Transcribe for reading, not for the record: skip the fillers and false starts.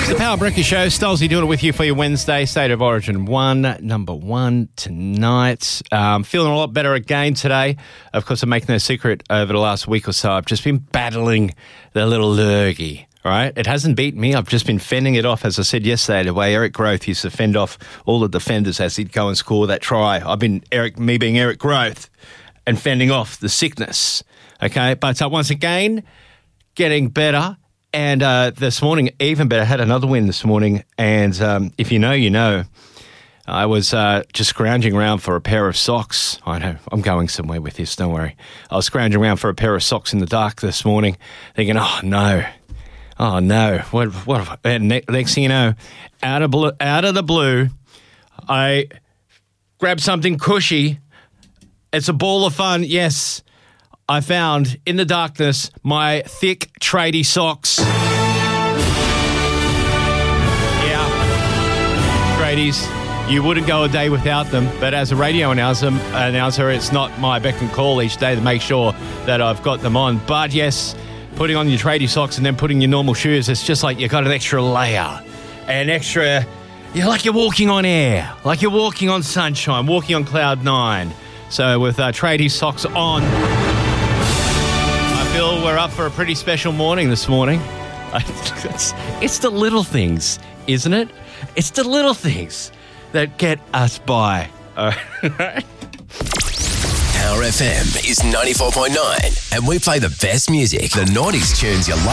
It's the Power Breakfast Show. Stolzy doing it with you for your Wednesday. State of Origin 1, number 1 tonight. Feeling a lot better again today. Of course, I'm making no secret over the last week or so. I've just been battling the little lurgy, right? It hasn't beaten me. I've just been fending it off, as I said yesterday, the way Eric Groth used to fend off all the defenders as he'd go and score that try. I've been me being Eric Groth and fending off the sickness, okay? But once again, getting better. And this morning, even better, had another win this morning. And if you know, you know. I was just scrounging around for a pair of socks. I know, I'm going somewhere with this, don't worry. I was scrounging around for a pair of socks in the dark this morning, thinking, oh, no. What? And next thing you know, out of the blue, I grabbed something cushy. It's a ball of fun, yes. I found, in the darkness, my thick tradie socks. Yeah. Tradies, you wouldn't go a day without them, but as a radio announcer, it's not my beck and call each day to make sure that I've got them on. But yes, putting on your tradie socks and then putting your normal shoes, it's just like you got an extra layer. An extra, like you're walking on air, like you're walking on sunshine, walking on cloud 9. So with tradie socks on, I feel we're up for a pretty special morning this morning. It's the little things, isn't it? It's the little things that get us by. Power FM is 94.9 and we play the best music, the 90s tunes you love.